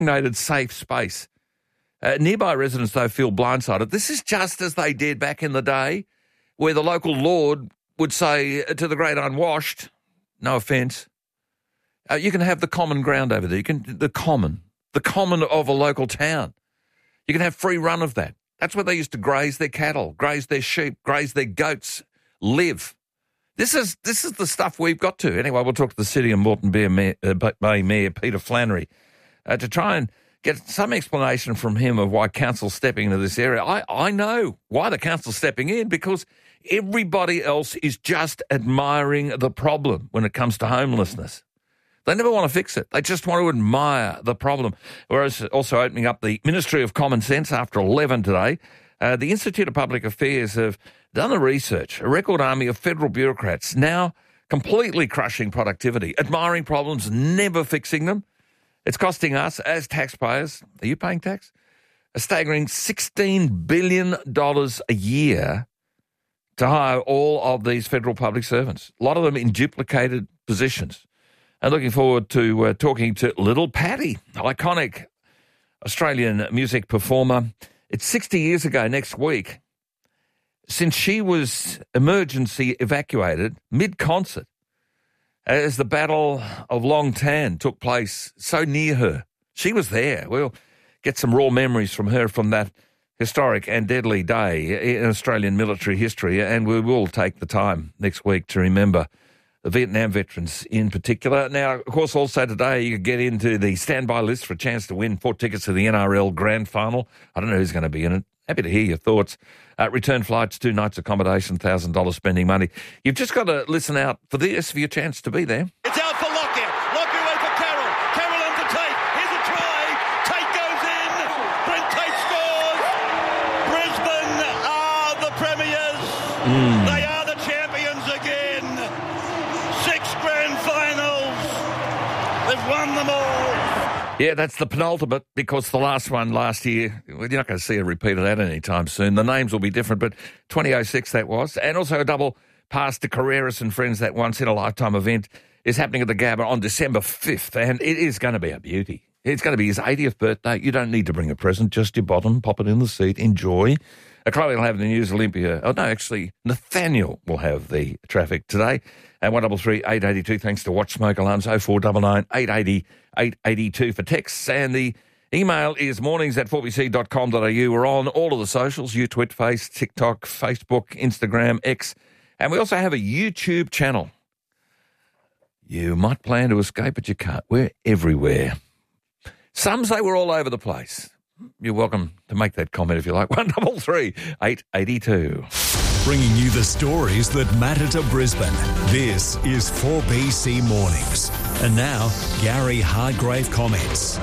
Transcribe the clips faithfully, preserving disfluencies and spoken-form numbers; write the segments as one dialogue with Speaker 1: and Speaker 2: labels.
Speaker 1: designated safe space. Uh, nearby residents, though, feel blindsided. This is just as they did back in the day where the local lord would say to the great unwashed, no offence, uh, you can have the common ground over there. You can the common, the common of a local town. You can have free run of that. That's where they used to graze their cattle, graze their sheep, graze their goats, live. This is this is the stuff we've got to. Anyway, we'll talk to the City of Moreton Bay Mayor, uh, Bay Mayor Peter Flannery uh, to try and get some explanation from him of why council's stepping into this area. I, I know why the council's stepping in, because everybody else is just admiring the problem when it comes to homelessness. They never want to fix it. They just want to admire the problem. Whereas also opening up the Ministry of Common Sense after eleven today, uh, the Institute of Public Affairs have done the research, a record army of federal bureaucrats now completely crushing productivity, admiring problems, never fixing them. It's costing us, as taxpayers, are you paying tax? A staggering sixteen billion dollars a year to hire all of these federal public servants, a lot of them in duplicated positions. And looking forward to uh, talking to Little Patty, iconic Australian music performer. It's sixty years ago next week since she was emergency evacuated mid-concert as the Battle of Long Tan took place so near her. She was there. We'll get some raw memories from her from that historic and deadly day in Australian military history, and we will take the time next week to remember the Vietnam veterans in particular. Now, of course, also today you can get into the standby list for a chance to win four tickets to the N R L Grand Final. I don't know who's going to be in it. Happy to hear your thoughts. Uh, return flights, two nights accommodation, one thousand dollars spending money. You've just got to listen out for this for your chance to be there.
Speaker 2: It's out for Lockyer. Lockyer away for Carroll. Carroll on to Tate. Here's a try. Tate goes in. Brent Tate scores. Brisbane are the premiers. Mm. They are the champions again. Six grand finals. They've won them all.
Speaker 1: Yeah, that's the penultimate, because the last one last year, well, you're not going to see a repeat of that anytime soon. The names will be different, but twenty oh six that was. And also a double pass to Carreras and Friends, that once-in-a-lifetime event, is happening at the Gabba on December fifth, and it is going to be a beauty. It's going to be his eightieth birthday. You don't need to bring a present, just your bottom, pop it in the seat, enjoy. Chloe will have the News Olympia. Oh, no, actually, Nathaniel will have the traffic today. And one double three eight eighty two, thanks to Watch Smoke Alarms, oh four nine nine eight eight oh eight eight two for texts. And the email is mornings at four b c dot com dot a u. We're on all of the socials, YouTwit, Face, TikTok, Facebook, Instagram, X. And we also have a YouTube channel. You might plan to escape, but you can't. We're everywhere. Some say we're all over the place. You're welcome to make that comment if you like. one double three eight eight two.
Speaker 3: Bringing you the stories that matter to Brisbane. This is four B C Mornings. And now, Gary Hardgrave comments.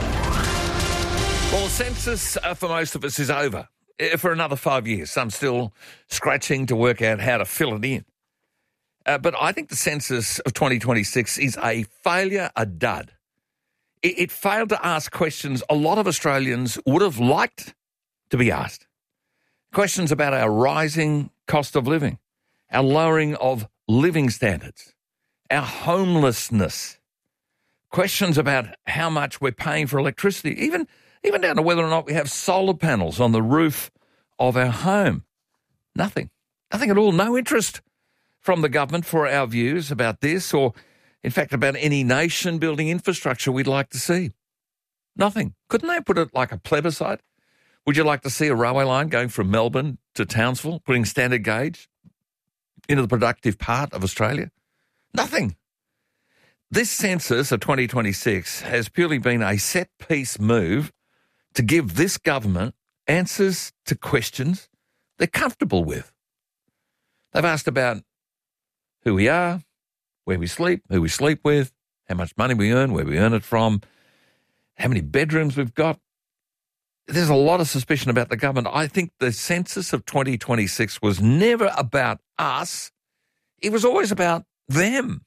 Speaker 1: Well, the census uh, for most of us is over uh, for another five years. Some still scratching to work out how to fill it in. Uh, but I think the census of twenty twenty-six is a failure, a dud. It, it failed to ask questions a lot of Australians would have liked to be asked. Questions about our rising cost of living, our lowering of living standards, our homelessness, questions about how much we're paying for electricity, even, even down to whether or not we have solar panels on the roof of our home. Nothing. Nothing at all. No interest from the government for our views about this or, in fact, about any nation building infrastructure we'd like to see. Nothing. Couldn't they put it like a plebiscite? Would you like to see a railway line going from Melbourne to Townsville, putting standard gauge into the productive part of Australia? Nothing. This census of twenty twenty-six has purely been a set-piece move to give this government answers to questions they're comfortable with. They've asked about who we are, where we sleep, who we sleep with, how much money we earn, where we earn it from, how many bedrooms we've got. There's a lot of suspicion about the government. I think the census of twenty twenty-six was never about us. It was always about them.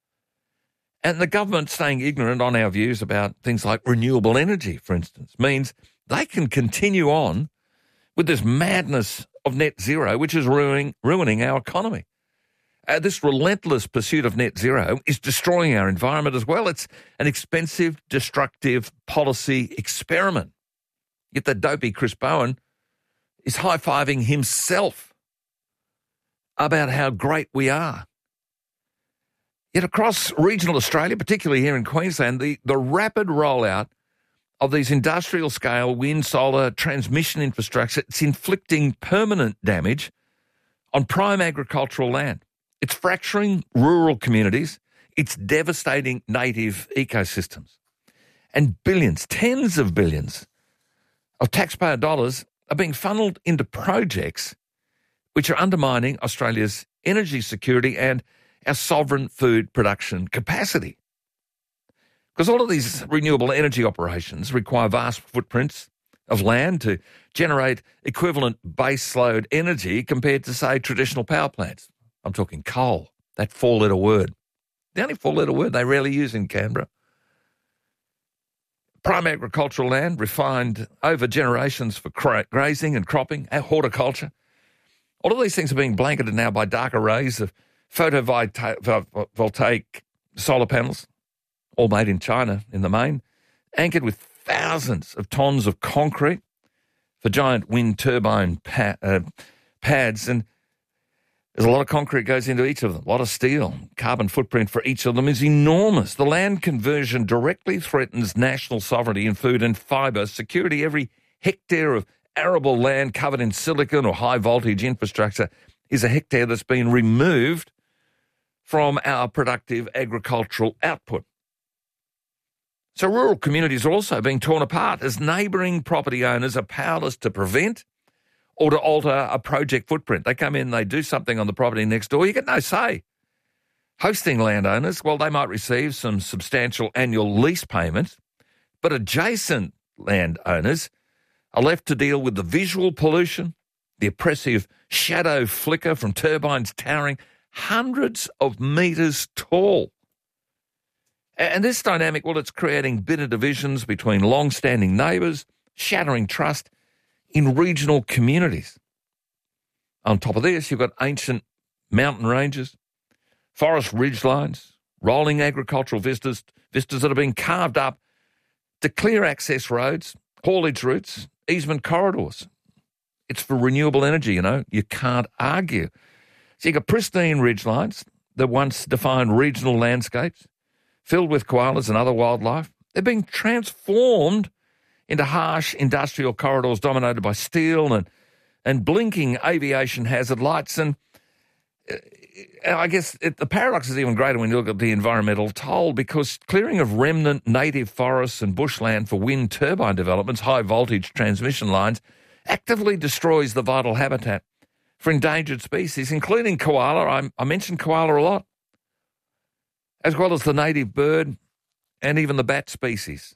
Speaker 1: And the government staying ignorant on our views about things like renewable energy, for instance, means they can continue on with this madness of net zero, which is ruining, ruining our economy. Uh, this relentless pursuit of net zero is destroying our environment as well. It's an expensive, destructive policy experiment. Yet the dopey Chris Bowen is high-fiving himself about how great we are. Yet across regional Australia, particularly here in Queensland, the, the rapid rollout of these industrial-scale wind, solar, transmission infrastructure, it's inflicting permanent damage on prime agricultural land. It's fracturing rural communities. It's devastating native ecosystems. And billions, tens of billions of taxpayer dollars are being funneled into projects which are undermining Australia's energy security and our sovereign food production capacity. Because all of these renewable energy operations require vast footprints of land to generate equivalent baseload energy compared to, say, traditional power plants. I'm talking coal, that four-letter word. The only four-letter word they rarely use in Canberra. Prime agricultural land, refined over generations for cra- grazing and cropping, and horticulture. All of these things are being blanketed now by dark arrays of photovoltaic solar panels, all made in China in the main, anchored with thousands of tons of concrete for giant wind turbine pa- uh, pads. And there's a lot of concrete goes into each of them, a lot of steel. Carbon footprint for each of them is enormous. The land conversion directly threatens national sovereignty in food and fibre security. Every hectare of arable land covered in silicon or high-voltage infrastructure is a hectare that's been removed from our productive agricultural output. So rural communities are also being torn apart as neighbouring property owners are powerless to prevent or to alter a project footprint. They come in, they do something on the property next door, you get no say. Hosting landowners, well, they might receive some substantial annual lease payments, but adjacent landowners are left to deal with the visual pollution, the oppressive shadow flicker from turbines towering hundreds of metres tall. And this dynamic, well, it's creating bitter divisions between long-standing neighbours, shattering trust in regional communities. On top of this, you've got ancient mountain ranges, forest ridgelines, rolling agricultural vistas, vistas that are being carved up to clear access roads, haulage routes, easement corridors. It's for renewable energy, you know. You can't argue. So you've got pristine ridgelines that once defined regional landscapes, filled with koalas and other wildlife. They're being transformed into harsh industrial corridors dominated by steel and, and blinking aviation hazard lights. And uh, I guess it, the paradox is even greater when you look at the environmental toll, because clearing of remnant native forests and bushland for wind turbine developments, high-voltage transmission lines, actively destroys the vital habitat for endangered species, including koala. I, I mentioned koala a lot, as well as the native bird and even the bat species.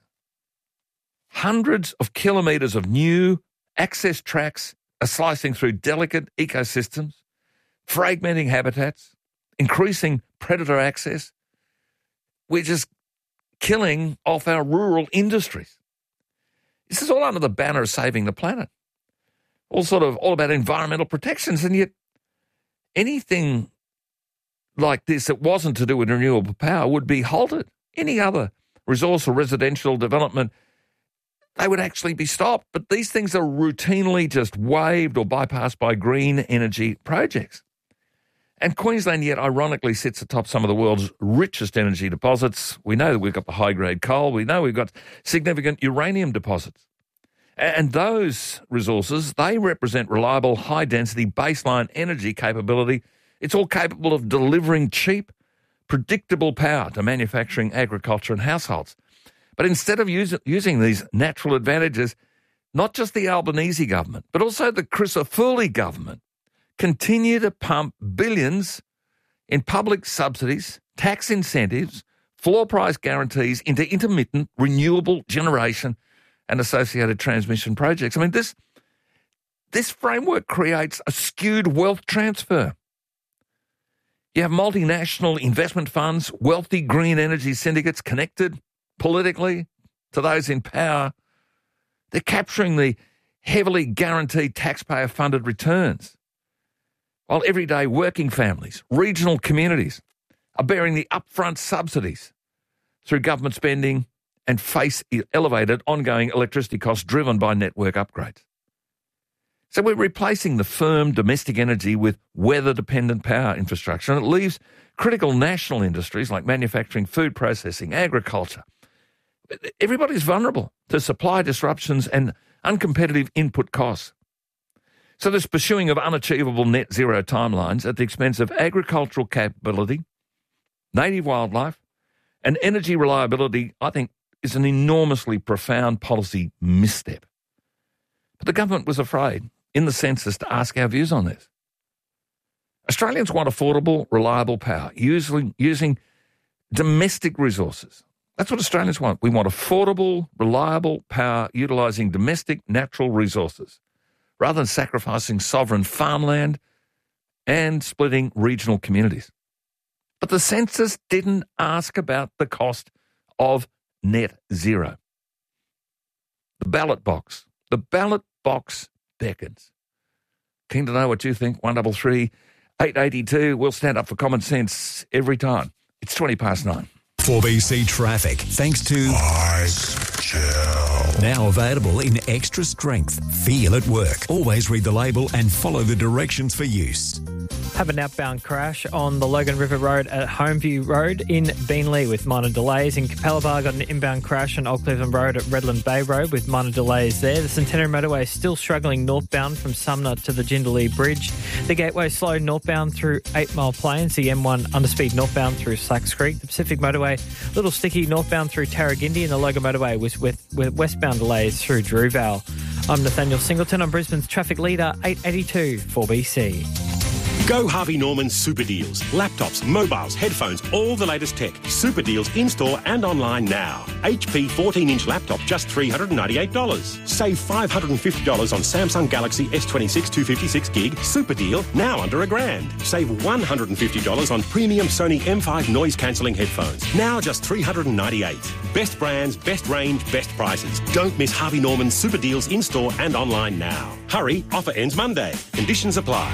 Speaker 1: Hundreds of kilometres of new access tracks are slicing through delicate ecosystems, fragmenting habitats, increasing predator access. We're just killing off our rural industries. This is all under the banner of saving the planet. All sort of all about environmental protections, and yet anything like this that wasn't to do with renewable power would be halted. Any other resource or residential development, they would actually be stopped. But these things are routinely just waived or bypassed by green energy projects. And Queensland yet ironically sits atop some of the world's richest energy deposits. We know that we've got the high-grade coal. We know we've got significant uranium deposits. And those resources, they represent reliable, high-density, baseline energy capability. It's all capable of delivering cheap, predictable power to manufacturing, agriculture and households. But instead of use, using these natural advantages, not just the Albanese government, but also the Crisafulli government continue to pump billions in public subsidies, tax incentives, floor price guarantees into intermittent renewable generation and associated transmission projects. I mean, this, this framework creates a skewed wealth transfer. You have multinational investment funds, wealthy green energy syndicates connected politically to those in power. They're capturing the heavily guaranteed taxpayer-funded returns. while everyday working families, regional communities are bearing the upfront subsidies through government spending and face elevated ongoing electricity costs driven by network upgrades. So we're replacing the firm domestic energy with weather-dependent power infrastructure, and it leaves critical national industries like manufacturing, food processing, agriculture. Everybody's vulnerable to supply disruptions and uncompetitive input costs. So this pursuing of unachievable net zero timelines at the expense of agricultural capability, native wildlife, and energy reliability, I think, is an enormously profound policy misstep. But the government was afraid in the census to ask our views on this. Australians want affordable, reliable power, using, using domestic resources. That's what Australians want. We want affordable, reliable power utilising domestic natural resources, rather than sacrificing sovereign farmland and splitting regional communities. But the census didn't ask about the cost of net zero. The ballot box. The ballot box beckons. Keen to know what you think? one double three eight eight two. We'll stand up for common sense every time. It's twenty past nine.
Speaker 3: four B C Traffic, thanks to Ice Chill. Now available in extra strength. Feel at work. Always read the label and follow the directions for use.
Speaker 4: Have an outbound crash on the Logan River Road at Homeview Road in Beenleigh with minor delays. In Capalaba, got an inbound crash on Old Cleveland Road at Redland Bay Road with minor delays there. The Centenary Motorway is still struggling northbound from Sumner to the Jindalee Bridge. The Gateway slow northbound through eight Mile Plains. The M one underspeed northbound through Slacks Creek. The Pacific Motorway a little sticky northbound through Tarragindi, and the Logan Motorway was with, with westbound delays through Drew Vale. I'm Nathaniel Singleton. I'm Brisbane's traffic leader, eight eighty-two four B C.
Speaker 5: Go Harvey Norman Super Deals. Laptops, mobiles, headphones, all the latest tech. Super Deals in-store and online now. H P fourteen-inch laptop, just three hundred ninety-eight dollars. Save five hundred fifty dollars on Samsung Galaxy S twenty-six two fifty-six gig. Super deal, now under a grand. Save one hundred fifty dollars on premium Sony M five noise-cancelling headphones. Now just three hundred ninety-eight dollars. Best brands, best range, best prices. Don't miss Harvey Norman Super Deals in-store and online now. Hurry, offer ends Monday. Conditions apply.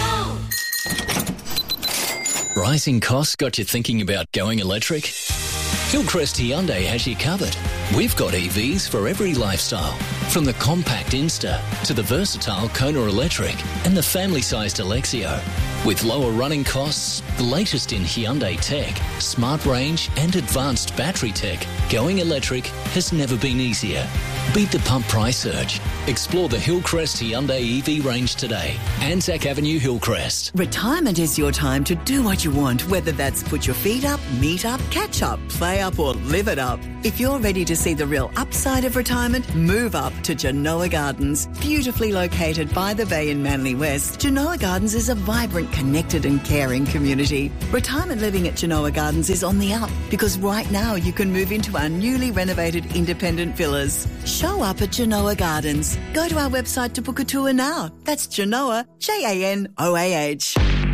Speaker 6: Rising costs got you thinking about going electric? Hillcrest Hyundai has you covered. We've got E Vs for every lifestyle, from the compact Insta to the versatile Kona Electric and the family-sized Alexio. With lower running costs, the latest in Hyundai tech, smart range and advanced battery tech, going electric has never been easier. Beat the pump price surge. Explore the Hillcrest Hyundai E V range today. Anzac Avenue, Hillcrest.
Speaker 7: Retirement is your time to do what you want, whether that's put your feet up, meet up, catch up, play up or live it up. If you're ready to see the real upside of retirement, move up to Genoa Gardens. Beautifully located by the bay in Manly West, Genoa Gardens is a vibrant, connected and caring community. Retirement living at Genoa Gardens is on the up because right now you can move into our newly renovated independent villas. Show up at Genoa Gardens. Go to our website to book a tour now. That's Genoa, J A N O A H.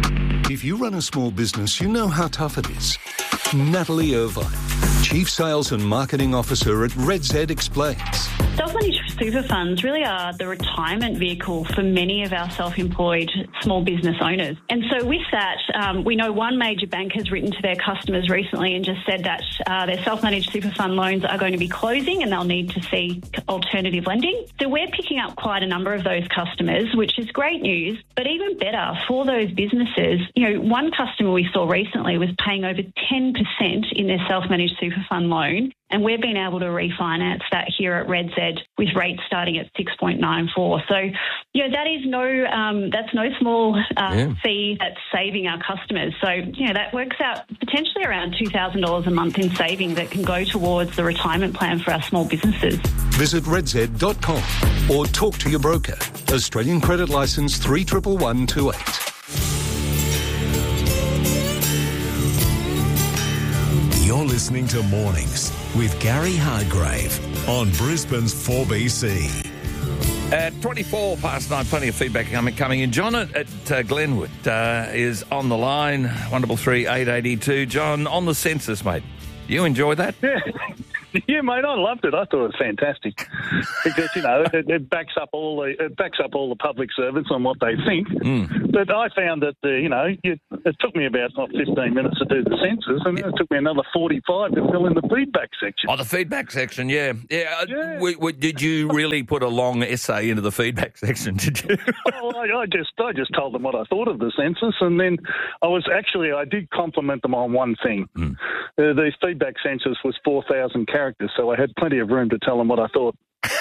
Speaker 8: If you run a small business, you know how tough it is. Natalie Irvine, Chief Sales and Marketing Officer at Red Z, explains.
Speaker 9: Self-managed super funds really are the retirement vehicle for many of our self-employed small business owners. And so with that, um, we know one major bank has written to their customers recently and just said that uh, their self-managed super fund loans are going to be closing and they'll need to seek alternative lending. So we're picking up quite a number of those customers, which is great news. But even better for those businesses, you know, one customer we saw recently was paying over ten percent in their self-managed super fund loan. And we've been able to refinance that here at Red Z with rates starting at six point nine four. So, you know, that is no, um, that's no small uh, yeah. fee that's saving our customers. So, you know, that works out potentially around two thousand dollars a month in saving that can go towards the retirement plan for our small businesses.
Speaker 8: Visit redz dot com or talk to your broker. Australian Credit Licence three one one one two eight.
Speaker 3: You're listening to Mornings with Gary Hardgrave on Brisbane's four B C.
Speaker 1: At twenty-four past nine, plenty of feedback coming, coming in. John at, at uh, Glenwood uh, is on the line, one double three eight eighty two. John, on the census, mate. You enjoy that?
Speaker 10: Yeah, Yeah, mate, I loved it. I thought it was fantastic because you know it, it backs up all the it backs up all the public servants on what they think.
Speaker 1: Mm.
Speaker 10: But I found that uh, you know you, it took me about what, fifteen minutes to do the census, and then it took me another forty-five to fill in the feedback section.
Speaker 1: Oh, the feedback section, yeah, yeah. Uh,
Speaker 10: Yeah.
Speaker 1: w- w- did you really put a long essay into the feedback section? Did you?
Speaker 10: Oh, I, I just I just told them what I thought of the census, and then I was actually I did compliment them on one thing.
Speaker 1: Mm.
Speaker 10: Uh, the feedback census was four thousand characters, so I had plenty of room to tell them what I thought.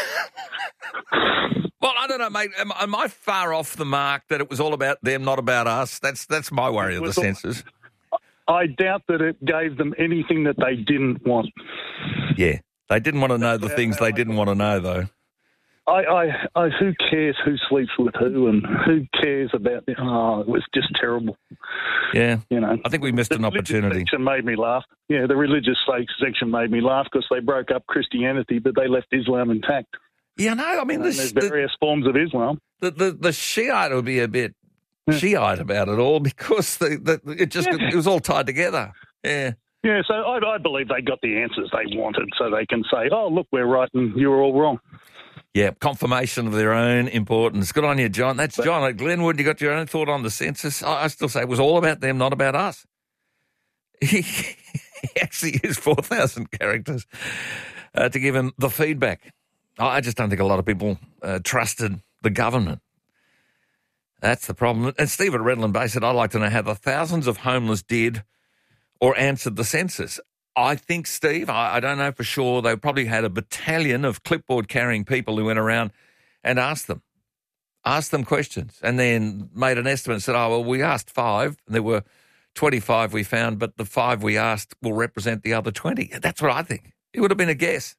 Speaker 1: Well, I don't know, mate. Am, am I far off the mark that it was all about them, not about us? That's that's my worry of the census.
Speaker 10: I doubt that it gave them anything that they didn't want.
Speaker 1: Yeah, they didn't want to know the things they didn't want to know, though.
Speaker 10: I, I, I, who cares who sleeps with who, and who cares about the? Oh, it was just terrible.
Speaker 1: Yeah,
Speaker 10: you know.
Speaker 1: I think we missed
Speaker 10: the
Speaker 1: an opportunity.
Speaker 10: Religious section made me laugh. Yeah, the religious section made me laugh because they broke up Christianity, but they left Islam intact.
Speaker 1: Yeah, no, I mean,
Speaker 10: and
Speaker 1: the,
Speaker 10: there's various
Speaker 1: the,
Speaker 10: forms of Islam.
Speaker 1: The the, the Shiite will be a bit yeah. Shiite about it all because the, the, it just yeah. it was all tied together. Yeah.
Speaker 10: Yeah, so I, I believe they got the answers they wanted, so they can say, "Oh, look, we're right, and you were all wrong."
Speaker 1: Yeah, confirmation of their own importance. Good on you, John. That's but, John at Glenwood. You got your own thought on the census. I, I still say it was all about them, not about us. He, he actually used four thousand characters uh, to give him the feedback. I just don't think a lot of people uh, trusted the government. That's the problem. And Steve at Redland Bay said, I'd like to know how the thousands of homeless did or answered the census. I think, Steve, I, I don't know for sure, they probably had a battalion of clipboard-carrying people who went around and asked them, asked them questions, and then made an estimate and said, oh, well, we asked five, and there were twenty-five we found, but the five we asked will represent the other twenty. That's what I think. It would have been a guess.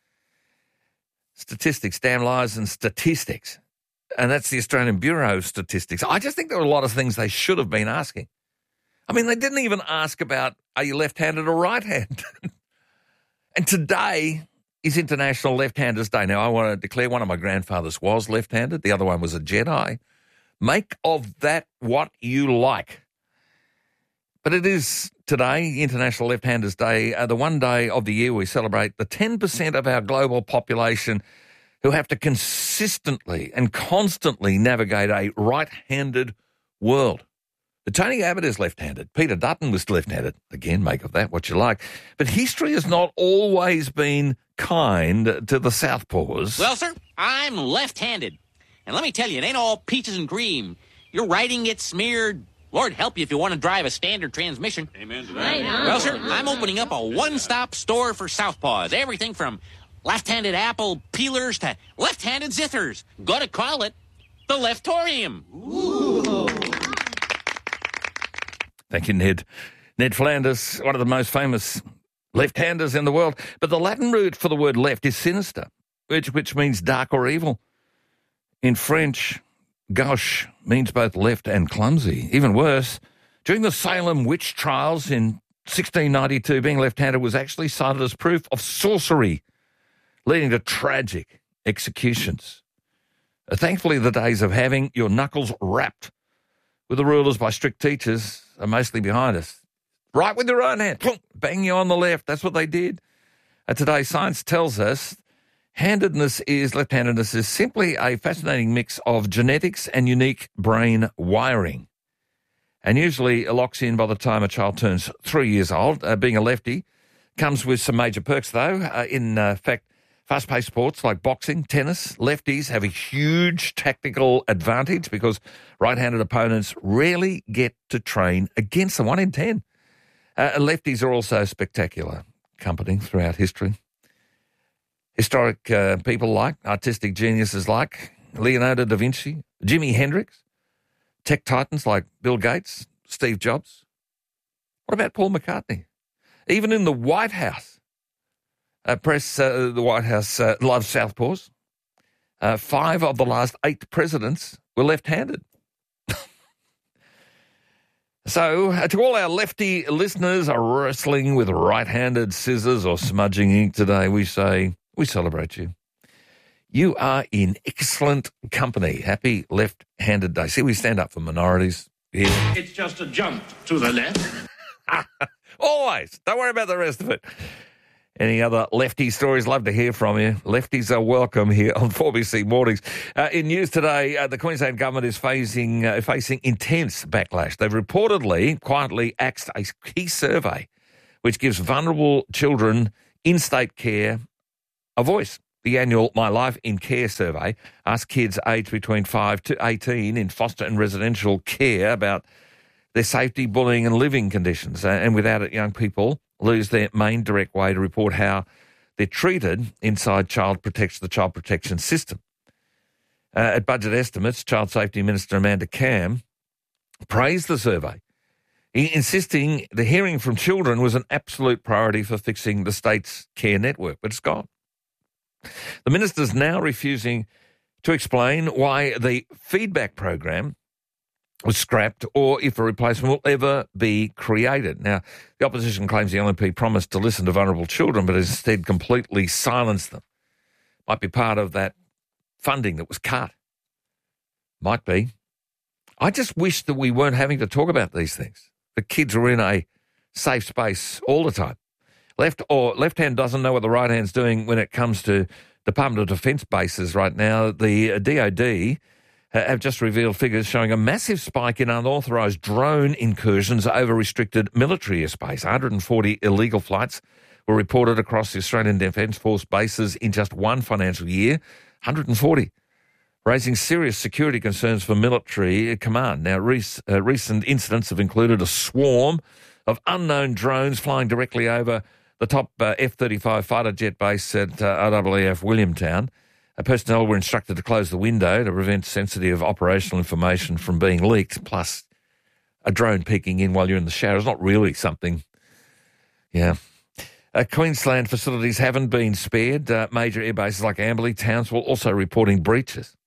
Speaker 1: Statistics, damn lies and statistics. And that's the Australian Bureau of Statistics. I just think there were a lot of things they should have been asking. I mean, they didn't even ask about, are you left-handed or right-handed? And today is International Left-Handers Day. Now, I want to declare one of my grandfathers was left-handed. The other one was a Jedi. Make of that what you like. But it is today, International Left-Handers Day, uh, the one day of the year we celebrate the ten percent of our global population who have to consistently and constantly navigate a right-handed world. Tony Abbott is left-handed. Peter Dutton was left-handed. Again, make of that what you like. But history has not always been kind to the southpaws.
Speaker 11: Well, sir, I'm left-handed. And let me tell you, it ain't all peaches and cream. Your writing gets smeared. Lord help you if you want to drive a standard transmission.
Speaker 2: Amen to that.
Speaker 11: Well, sir, I'm opening up a one-stop store for southpaws. Everything from left-handed apple peelers to left-handed zithers. Gotta call it the Leftorium. Ooh.
Speaker 1: Thank you, Ned. Ned Flanders, one of the most famous left-handers in the world. But the Latin root for the word left is sinister, which, which means dark or evil. In French, gauche means both left and clumsy. Even worse, during the Salem witch trials in sixteen ninety-two, being left-handed was actually cited as proof of sorcery, leading to tragic executions. Uh, thankfully, the days of having your knuckles wrapped with the rulers by strict teachers are mostly behind us. Right with your right hand, bang you on the left. That's what they did. Uh, today, science tells us handedness is, left-handedness is simply a fascinating mix of genetics and unique brain wiring. And usually it locks in by the time a child turns three years old. Uh, being a lefty comes with some major perks, though. Uh, in uh, fact, fast-paced sports like boxing, tennis, lefties have a huge tactical advantage because right-handed opponents rarely get to train against them, one in ten. Uh, lefties are also spectacular company throughout history. Historic uh, people like, artistic geniuses like Leonardo da Vinci, Jimi Hendrix, tech titans like Bill Gates, Steve Jobs. What about Paul McCartney? Even in the White House, Uh, press, uh, the White House uh, loves southpaws. Uh, five of the last eight presidents were left-handed. So, uh, to all our lefty listeners are wrestling with right-handed scissors or smudging ink today, we say, we celebrate you. You are in excellent company. Happy left-handed day. See, we stand up for minorities here.
Speaker 2: It's just a jump to the left.
Speaker 1: Always. Don't worry about the rest of it. Any other lefty stories? Love to hear from you. Lefties are welcome here on four B C Mornings. Uh, in news today, uh, the Queensland government is facing uh, facing intense backlash. They've reportedly quietly axed a key survey which gives vulnerable children in state care a voice. The annual My Life in Care survey asks kids aged between five to eighteen in foster and residential care about their safety, bullying and living conditions. Uh, and without it, young people lose their main direct way to report how they're treated inside child protection, the child protection system. Uh, at budget estimates, Child Safety Minister Amanda Cam praised the survey, insisting the hearing from children was an absolute priority for fixing the state's care network, but it's gone. The minister's now refusing to explain why the feedback program was scrapped or if a replacement will ever be created. Now, the opposition claims the L N P promised to listen to vulnerable children but instead completely silenced them. Might be part of that funding that was cut. Might be. I just wish that we weren't having to talk about these things. The kids are in a safe space all the time. Left or left hand doesn't know what the right hand's doing when it comes to Department of Defence bases right now. The D O D have just revealed figures showing a massive spike in unauthorised drone incursions over restricted military airspace. one hundred forty illegal flights were reported across the Australian Defence Force bases in just one financial year. one hundred forty, raising serious security concerns for military command. Now, rec- uh, recent incidents have included a swarm of unknown drones flying directly over the top uh, F thirty-five fighter jet base at uh, R A A F Williamtown. Uh, personnel were instructed to close the window to prevent sensitive operational information from being leaked, plus a drone peeking in while you're in the shower is not really something, yeah. Uh, Queensland facilities haven't been spared. Uh, major air bases like Amberley, Townsville also reporting breaches.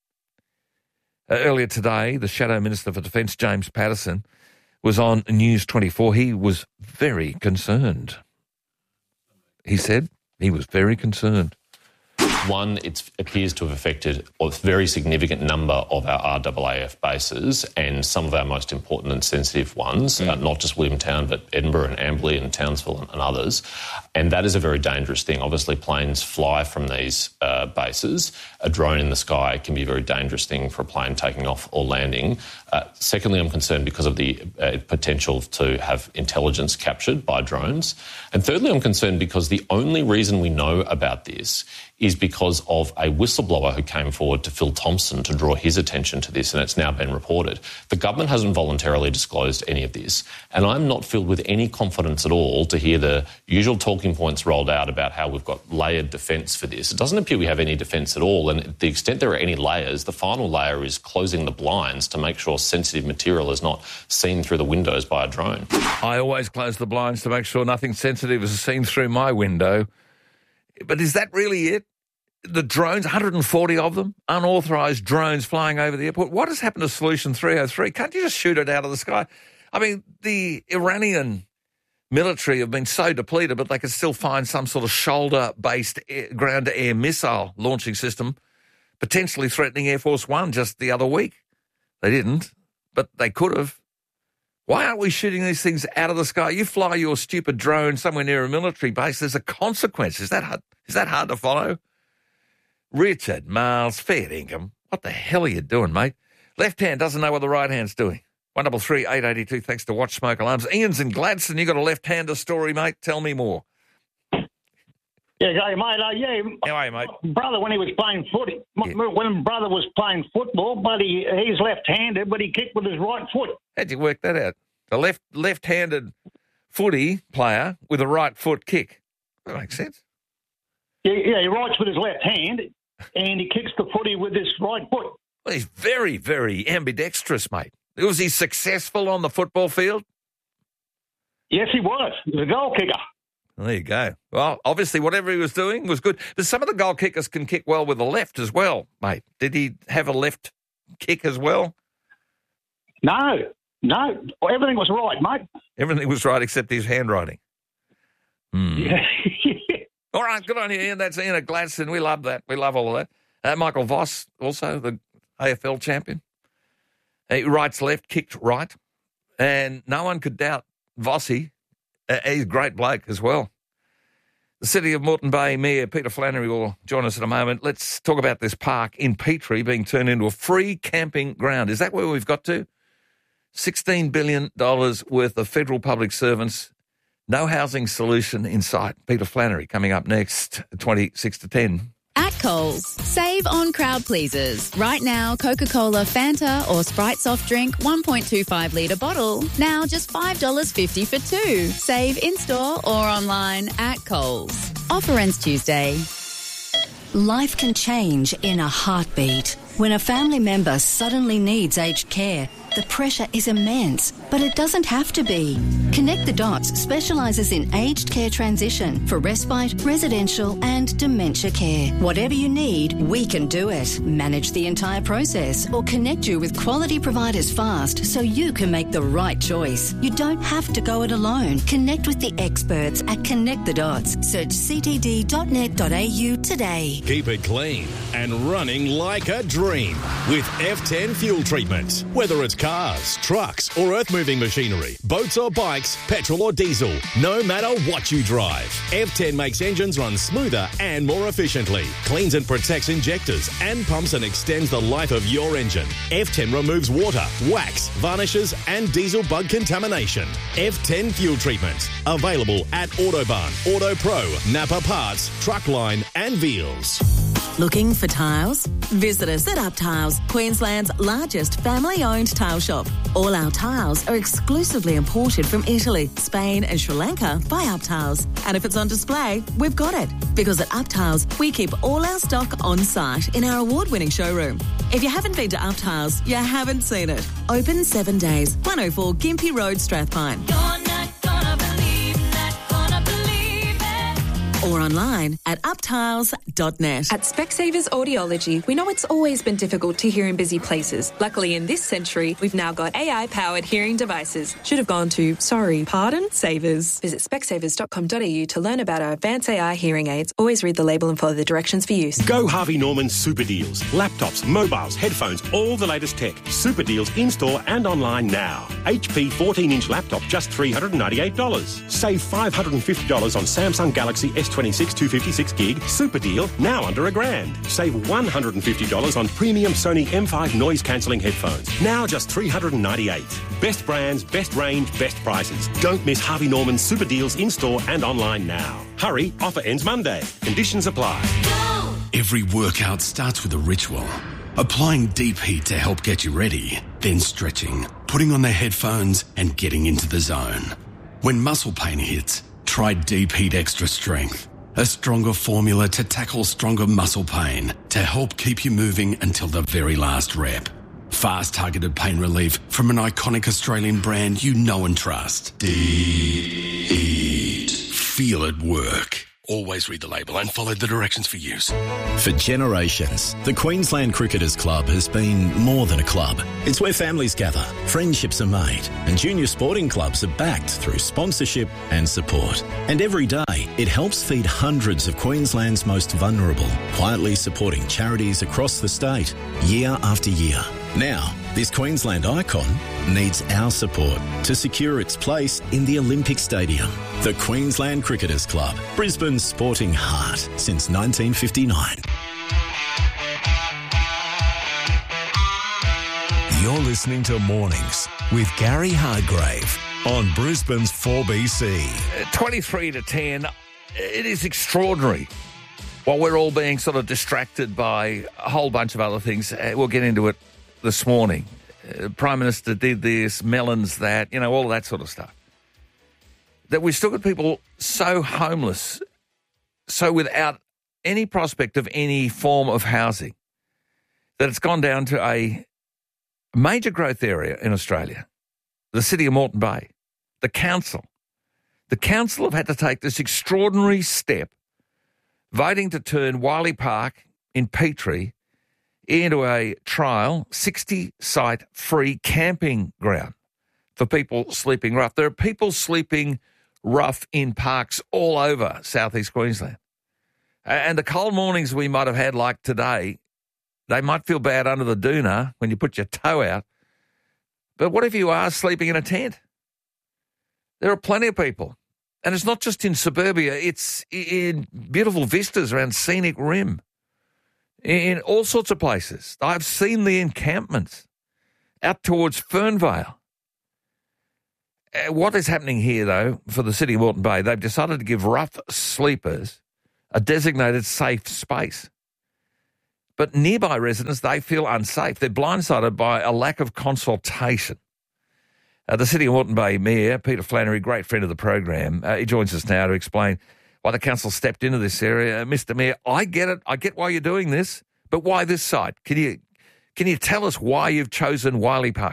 Speaker 1: Uh, earlier today, the Shadow Minister for Defence, James Patterson, was on News twenty-four. He was very concerned. He said he was very concerned.
Speaker 12: One, it appears to have affected a very significant number of our R A A F bases and some of our most important and sensitive ones, mm. uh, not just Williamtown, but Edinburgh and Amberley and Townsville and, and others. And that is a very dangerous thing. Obviously, planes fly from these uh, bases. A drone in the sky can be a very dangerous thing for a plane taking off or landing. Uh, secondly, I'm concerned because of the uh, potential to have intelligence captured by drones. And thirdly, I'm concerned because the only reason we know about this is because of a whistleblower who came forward to Phil Thompson to draw his attention to this, and it's now been reported. The government hasn't voluntarily disclosed any of this, and I'm not filled with any confidence at all to hear the usual talking points rolled out about how we've got layered defence for this. It doesn't appear we have any defence at all, and to the extent there are any layers, the final layer is closing the blinds to make sure sensitive material is not seen through the windows by a drone.
Speaker 1: I always close the blinds to make sure nothing sensitive is seen through my window. But is that really it? The drones, one hundred forty of them, unauthorised drones flying over the airport. What has happened to Solution three oh three? Can't you just shoot it out of the sky? I mean, the Iranian military have been so depleted, but they can still find some sort of shoulder-based air, ground-to-air missile launching system, potentially threatening Air Force One just the other week. They didn't, but they could have. Why aren't we shooting these things out of the sky? You fly your stupid drone somewhere near a military base, there's a consequence. Is that hard, is that hard to follow? Richard Miles, fair income. What the hell are you doing, mate? Left hand doesn't know what the right hand's doing. one double three eight eight two, thanks to Watch Smoke Alarms. Ian's in Gladstone. You got a left-hander story, mate. Tell me more.
Speaker 13: Yeah, hey, mate. Uh, yeah,
Speaker 1: how are you, mate?
Speaker 13: Brother, when he was playing footy, yeah. when brother was playing football, but he, he's left-handed, but he kicked with his right foot.
Speaker 1: How'd you work that out? A left left-handed footy player with a right foot kick. That makes sense.
Speaker 13: Yeah, yeah, he writes with his left hand, and he kicks the footy with his right foot.
Speaker 1: Well, he's very, very ambidextrous, mate. Was he successful on the football field?
Speaker 13: Yes, he was. He was a goal kicker.
Speaker 1: There you go. Well, obviously, whatever he was doing was good. But some of the goal kickers can kick well with the left as well, mate. Did he have a left kick as well?
Speaker 13: No, no. Everything was right, mate.
Speaker 1: Everything was right except his handwriting. Hmm.
Speaker 13: Yeah.
Speaker 1: All right, good on you, Ian. That's Ian at Gladstone. We love that. We love all of that. Uh, Michael Voss, also the A F L champion. He writes left, kicked right. And no one could doubt Vossi. Uh, he's a great bloke as well. The City of Moreton Bay Mayor Peter Flannery will join us in a moment. Let's talk about this park in Petrie being turned into a free camping ground. Is that where we've got to? sixteen billion dollars worth of federal public servants. No housing solution in sight. Peter Flannery coming up next, twenty-six to ten.
Speaker 14: At Coles, save on crowd pleasers. Right now, Coca-Cola, Fanta or Sprite soft drink, one point two five litre bottle. Now just five dollars fifty for two. Save in-store or online at Coles. Offer ends Tuesday.
Speaker 15: Life can change in a heartbeat. When a family member suddenly needs aged care, the pressure is immense, but it doesn't have to be. Connect the Dots specialises in aged care transition for respite, residential and dementia care. Whatever you need, we can do it. Manage the entire process or connect you with quality providers fast so you can make the right choice. You don't have to go it alone. Connect with the experts at Connect the Dots. Search c t d dot net dot a u today.
Speaker 16: Keep it clean and running like a dream with F ten fuel treatment. Whether it's cars, trucks or earth-moving machinery, boats or bikes, petrol or diesel, no matter what you drive, F ten makes engines run smoother and more efficiently, cleans and protects injectors and pumps and extends the life of your engine. F ten removes water, wax, varnishes and diesel bug contamination. F ten fuel treatment. Available at Autobahn, Auto Pro, Napa Parts, Truckline and Veals.
Speaker 17: Looking for tiles? Visit us at Up Tiles, Queensland's largest family-owned tile shop. All our tiles are exclusively imported from Italy, Spain and Sri Lanka by Up Tiles. And if it's on display, we've got it. Because at Up Tiles, we keep all our stock on site in our award-winning showroom. If you haven't been to Up Tiles, you haven't seen it. Open seven days, one oh four Gympie Road, Strathpine. Or online at up tiles dot net.
Speaker 18: At Specsavers Audiology, we know it's always been difficult to hear in busy places. Luckily, in this century, we've now got A I-powered hearing devices. Should have gone to, sorry, pardon, Savers. Visit specsavers dot com dot a u to learn about our advanced A I hearing aids. Always read the label and follow the directions for use.
Speaker 5: Go Harvey Norman Super Deals. Laptops, mobiles, headphones, all the latest tech. Super Deals in-store and online now. H P fourteen-inch laptop, just three hundred ninety-eight dollars. Save five hundred fifty dollars on Samsung Galaxy S twenty-six two fifty-six gig. Super deal, now under a grand. Save one hundred fifty dollars on premium Sony M five noise-cancelling headphones. Now just three hundred ninety-eight dollars. Best brands, best range, best prices. Don't miss Harvey Norman Super Deals in-store and online now. Hurry, offer ends Monday. Conditions apply.
Speaker 19: Every workout starts with a ritual. Applying deep heat to help get you ready, then stretching, putting on the headphones and getting into the zone. When muscle pain hits, try Deep Heat Extra Strength, a stronger formula to tackle stronger muscle pain to help keep you moving until the very last rep. Fast targeted pain relief from an iconic Australian brand you know and trust. Deep Heat. Feel it work. Always read the label and follow the directions for use.
Speaker 3: For generations, the Queensland Cricketers Club has been more than a club. It's where families gather, friendships are made, and junior sporting clubs are backed through sponsorship and support. And every day, it helps feed hundreds of Queensland's most vulnerable, quietly supporting charities across the state, year after year. Now, this Queensland icon needs our support to secure its place in the Olympic Stadium. The Queensland Cricketers Club, Brisbane's sporting heart since nineteen fifty-nine. You're listening to Mornings with Gary Hardgrave on Brisbane's four B C.
Speaker 1: twenty-three to ten, it is extraordinary. While we're all being sort of distracted by a whole bunch of other things, we'll get into it this morning. Uh, Prime Minister did this, Melons that, you know, all of that sort of stuff. That we've still got people so homeless, so without any prospect of any form of housing, that it's gone down to a major growth area in Australia, the city of Moreton Bay, the council. The council have had to take this extraordinary step, voting to turn Wiley Park in Petrie into a trial sixty-site free camping ground for people sleeping rough. There are people sleeping rough in parks all over southeast Queensland. And the cold mornings we might have had like today, they might feel bad under the doona when you put your toe out. But what if you are sleeping in a tent? There are plenty of people And it's not just in suburbia, it's in beautiful vistas around Scenic Rim, in all sorts of places. I've seen the encampments out towards Fernvale. Uh, what is happening here, though, for the city of Moreton Bay, they've decided to give rough sleepers a designated safe space. But nearby residents, they feel unsafe. They're blindsided by a lack of consultation. Uh, the City of Moreton Bay Mayor, Peter Flannery, great friend of the program, uh, he joins us now to explain why the council stepped into this area. Uh, Mister Mayor, I get it. I get why you're doing this, but why this site? Can you can you tell us why you've chosen Wiley Park?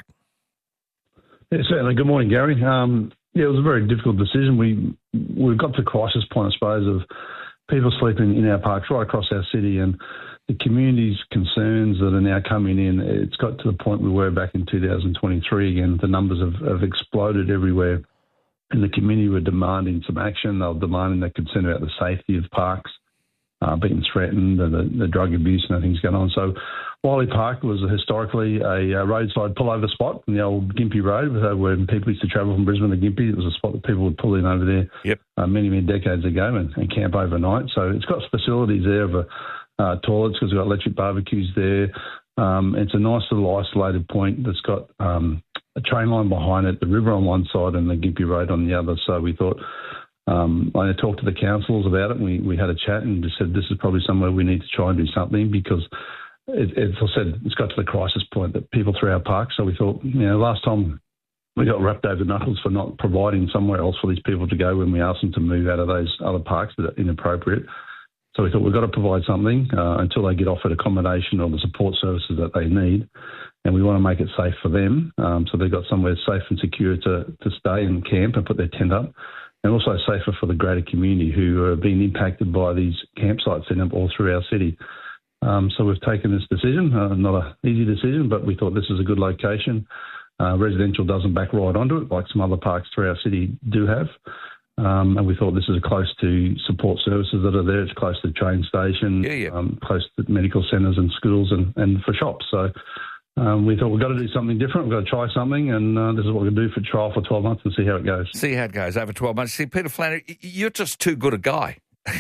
Speaker 20: Yeah, certainly. Good morning, Gary. Um, yeah, it was a very difficult decision. We we've got to the crisis point, I suppose, of people sleeping in our parks right across our city, and the community's concerns that are now coming in. It's got to the point we were back in two thousand twenty-three again. The numbers have, have exploded everywhere, and the community were demanding some action. They were demanding their concern about the safety of parks, uh, being threatened, and the, the drug abuse and things going on. So Wiley Park was historically a, a roadside pullover spot in the old Gympie Road, where people used to travel from Brisbane to Gympie. It was a spot that people would pull in over there
Speaker 1: yep.
Speaker 20: uh, many, many decades ago and, and camp overnight. So it's got facilities there of a Uh, toilets, because we've got electric barbecues there. Um, it's a nice little isolated point that's got um, a train line behind it, the river on one side and the Gympie Road on the other. So we thought, um, I talked to the councils about it, and we, we had a chat and just said this is probably somewhere we need to try and do something, because, it, as I said, it's got to the crisis point that people through our park. So we thought, you know, last time we got wrapped over the knuckles for not providing somewhere else for these people to go when we asked them to move out of those other parks that are inappropriate. So we thought we've got to provide something uh, until they get offered accommodation or the support services that they need, and we want to make it safe for them, um, so they've got somewhere safe and secure to, to stay and camp and put their tent up, and also safer for the greater community who are being impacted by these campsites set up all through our city. Um, so we've taken this decision, uh, not an easy decision, but we thought this is a good location. Uh, residential doesn't back right onto it like some other parks through our city do have. Um, and we thought this is close to support services that are there. It's close to the train station,
Speaker 1: yeah, yeah.
Speaker 20: Um, close to medical centres and schools and, and for shops. So um, we thought we've got to do something different. We've got to try something, and uh, this is what we're going to do for trial for twelve months and see how it goes.
Speaker 1: See how it goes over twelve months. See, Peter Flannery, you're just too good a guy.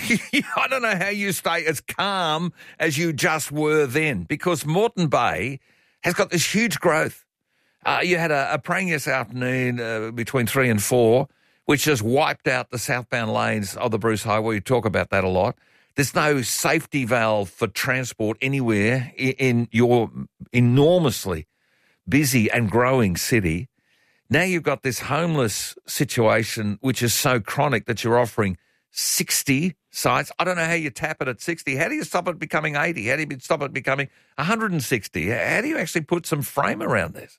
Speaker 1: I don't know how you stay as calm as you just were then, because Moreton Bay has got this huge growth. Uh, you had a, a praying this afternoon uh, between three and four, which has wiped out the southbound lanes of the Bruce Highway. We talk about that a lot. There's no safety valve for transport anywhere in your enormously busy and growing city. Now you've got this homeless situation, which is so chronic that you're offering sixty sites. I don't know how you tap it at sixty. How do you stop it becoming eighty? How do you stop it becoming one hundred sixty? How do you actually put some frame around this?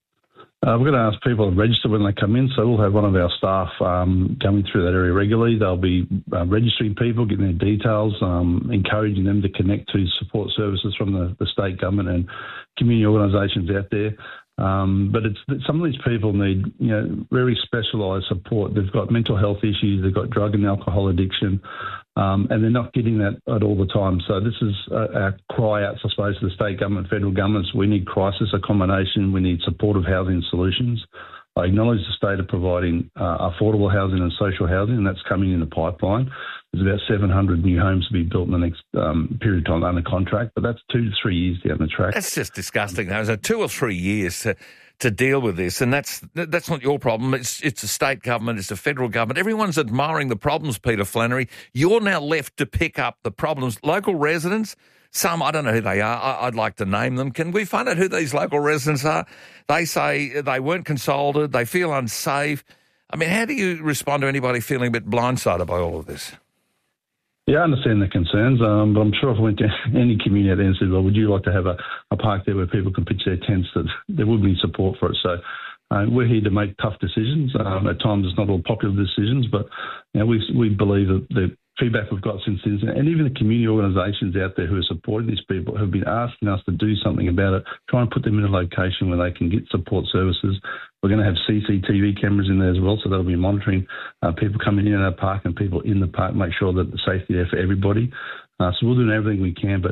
Speaker 20: Uh, we're going to ask people to register when they come in, so we'll have one of our staff um, coming through that area regularly. They'll be uh, registering people, getting their details, um, encouraging them to connect to support services from the, the state government and community organisations out there. Um, but it's some of these people need, you know, very specialised support. They've got mental health issues, they've got drug and alcohol addiction, um, and they're not getting that at all the time. So this is our cry out, I suppose, to the state government, federal governments. We need crisis accommodation. We need supportive housing solutions. I acknowledge the state of providing uh, affordable housing and social housing, and that's coming in the pipeline. There's about seven hundred new homes to be built in the next um, period of time under contract, but that's two to three years down the track.
Speaker 1: That's just disgusting, though. So two or three years to, to deal with this, and that's that's not your problem. It's it's the state government, it's the federal government. Everyone's admiring the problems, Peter Flannery. You're now left to pick up the problems. Local residents, some, I don't know who they are. I, I'd like to name them. Can we find out who these local residents are? They say they weren't consulted, they feel unsafe. I mean, how do you respond to anybody feeling a bit blindsided by all of this?
Speaker 20: Yeah, I understand the concerns, um, but I'm sure if I went to any community out there and said, well, would you like to have a, a park there where people can pitch their tents, that there would be support for it. So uh, we're here to make tough decisions. Um, at times it's not all popular decisions, but you know, we, we believe that the feedback we've got since then, and even the community organisations out there who are supporting these people have been asking us to do something about it, try and put them in a location where they can get support services. We're going to have C C T V cameras in there as well, so they'll be monitoring uh, people coming in and out of the park and people in the park, make sure that the safety there for everybody. Uh, so we're doing everything we can, but